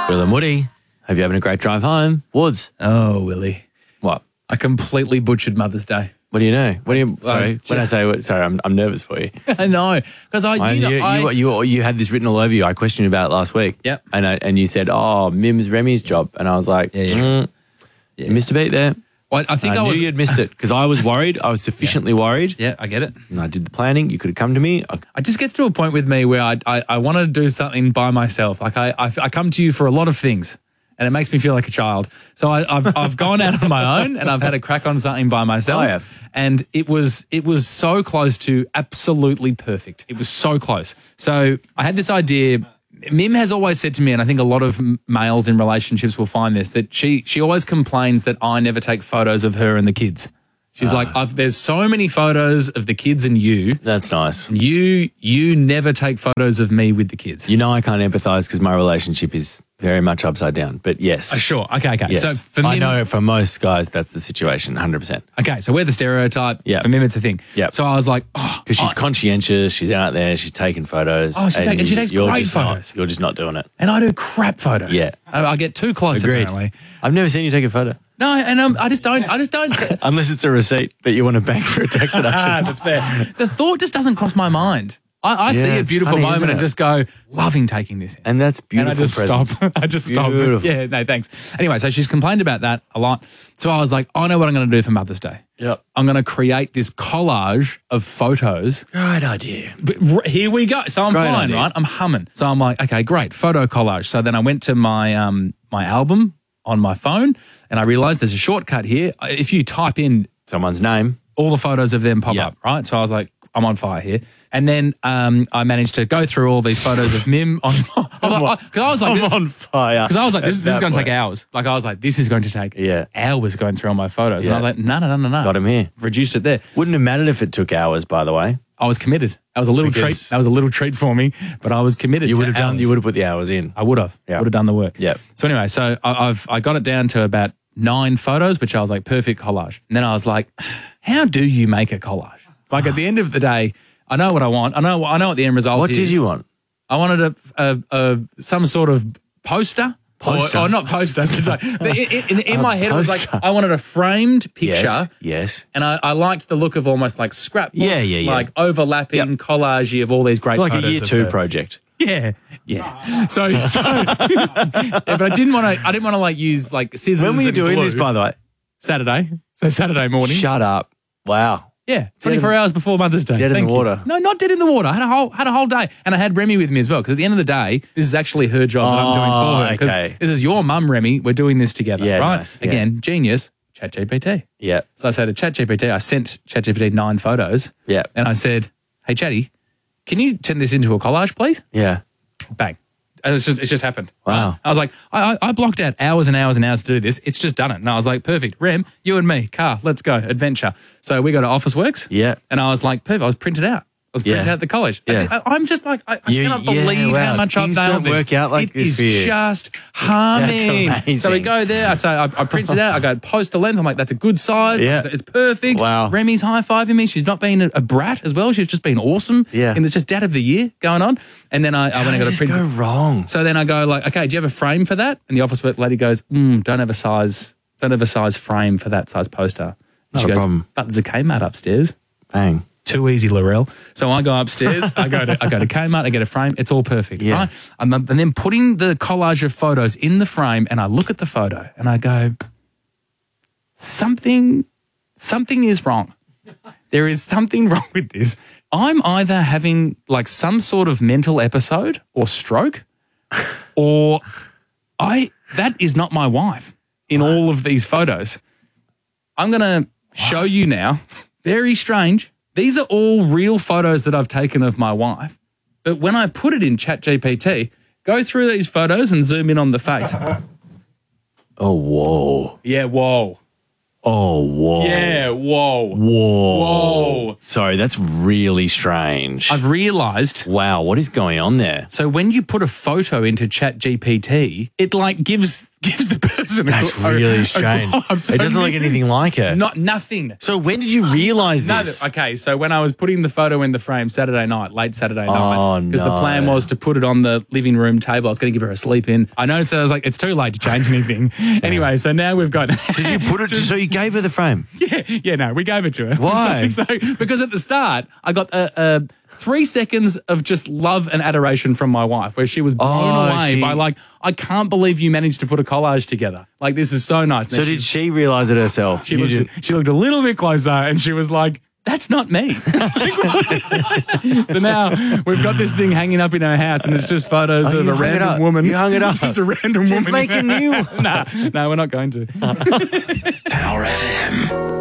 Will and Woody, hope you're having a great drive home. Woods. Oh, Willie. What? I completely butchered Mother's Day. What do you know? What do you? Sorry, when I say sorry, I'm nervous for you. I know because You had this written all over you. I questioned you about it last week. Yep. And you said, "Oh, Mim's Remy's job," and I was like, You missed a beat there." Well, I think I knew you'd missed it because I was worried. I was sufficiently worried. Yeah, I get it. And I did the planning. You could have come to me. I just get to a point with me where I want to do something by myself. Like I come to you for a lot of things, and it makes me feel like a child. So I've gone out on my own, and I've had a crack on something by myself. And it was so close to absolutely perfect. It was so close. So I had this idea. Mim has always said to me, and I think a lot of males in relationships will find this, that she always complains that I never take photos of her and the kids. She's like, there's so many photos of the kids and you. That's nice. You never take photos of me with the kids. You know I can't empathise because my relationship is very much upside down. But yes. Sure. Okay. Yes. So for Mim, I know for most guys that's the situation, 100%. Okay, so we're the stereotype. Yeah. For Mim, it's a thing. Yeah. So I was like, because she's conscientious, she's out there, she's taking photos. Oh, she takes great photos. You're just not doing it. And I do crap photos. Yeah. I get too close. Agreed. Apparently. I've never seen you take a photo. No, and I just don't. Unless it's a receipt that you want to bank for a tax deduction. That's fair. The thought just doesn't cross my mind. I see a it's beautiful funny, moment isn't and it? just go, loving taking this in. And that's beautiful. And I just presence. stop. I just stop. Beautiful. Yeah, no, thanks. Anyway, so she's complained about that a lot. So I was like, I know what I'm going to do for Mother's Day. Yep. I'm going to create this collage of photos. Great idea. But here we go. So I'm Great flying, idea. right? I'm humming. So I'm like, okay, great, photo collage. So then I went to my my album on my phone and I realized there's a shortcut here. If you type in Someone's name, all the photos of them pop Yep. up, right? So I was like, I'm on fire here. And then I managed to go through all these photos of Mim on. Because I was like, I'm on fire. Because I was like, this is going to point. take hours. Like I was like, this is going to take hours going through all my photos. And I was like, no. Got him here. Reduced it there. Wouldn't have mattered if it took hours, by the way. I was committed. That was a little treat. That was a little treat for me, but I was committed. You would have put the hours in. I would have. Yeah. Would have done the work. Yeah. So anyway, so I got it down to about 9 photos, which I was like, perfect collage. And then I was like, how do you make a collage? Like at the end of the day, I know what I want. I know what the end result is. What did you want? I wanted some sort of poster. Or not poster. But in my head, it was like I wanted a framed picture. Yes. And I liked the look of almost like scrapbook. Yeah. Like overlapping collage of all these great Like photos. a year 2 project. Yeah. So but I didn't want to like use like scissors. When were you and doing glue. this, by the way? Saturday. So Saturday morning. Shut up. Wow. Yeah, 24 hours before Mother's Day. Dead in the water. No, not dead in the water. I had a whole day, and I had Remy with me as well. Because at the end of the day, this is actually her job that I'm doing for her. Because this is your mum, Remy. We're doing this together, right? Nice. Yeah. Again, genius. ChatGPT. Yeah. So I said to ChatGPT, I sent ChatGPT 9 photos. Yeah. And I said, "Hey, Chatty, can you turn this into a collage, please?" Yeah. Bang. And it's just happened. Wow. I was like, I blocked out hours and hours and hours to do this. It's just done it. And I was like, perfect. Rem, you and me, car, let's go, adventure. So we go to Officeworks. Yeah. And I was like, perfect. I was printed out. I was printed out the college. Yeah. I'm just like, I cannot believe how much I've Things nailed don't this. work out like it this is for you. just humming. That's amazing. So we go there. I print it out. I go poster length. I'm like, that's a good size. Yeah. It's perfect. Wow. Remy's high-fiving me. She's not been a brat as well. She's just been awesome. Yeah. And it's just dad of the year going on. And then I went and got a print. Go wrong. So then I go like, okay, do you have a frame for that? And the office work lady goes, don't have a size frame for that size poster. And Not a problem. But there's a Kmart upstairs. Bang. Too easy, Laurel. So I go upstairs, I go to Kmart, I get a frame, it's all perfect, Yeah. right? And then putting the collage of photos in the frame, and I look at the photo and I go, something is wrong. There is something wrong with this. I'm either having like some sort of mental episode or stroke, or that is not my wife in all of these photos. I'm going to show you now. Very strange. These are all real photos that I've taken of my wife. But when I put it in ChatGPT, go through these photos and zoom in on the face. Oh, whoa. Yeah, whoa. Oh, whoa. Yeah, whoa. Whoa. Whoa. Sorry, that's really strange. I've realised. Wow, what is going on there? So when you put a photo into ChatGPT, it like gives the person gloves. And That's really strange. It doesn't look anything like her. Nothing. So when did you realise this? Okay, so when I was putting the photo in the frame Saturday night, late Saturday night, because the plan was to put it on the living room table. I was going to give her a sleep in. I noticed that I was like, it's too late to change anything. Anyway, so now we've got... Did you put it... so you gave her the frame? Yeah, no, we gave it to her. Why? Because at the start, I got 3 seconds of just love and adoration from my wife, where she was blown away by like, I can't believe you managed to put a collage together. Like, this is so nice. So did she realise it herself? She looked a little bit closer and she was like, that's not me. So now we've got this thing hanging up in our house and it's just photos of a random woman. You hung it up. Just a random woman. Just make a new. No, we're not going to. Power FM.